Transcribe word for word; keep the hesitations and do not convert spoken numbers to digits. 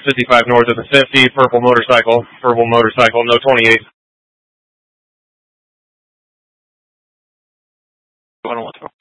fifty-five north of the fifty, purple motorcycle, purple motorcycle, no twenty-eight. one one two.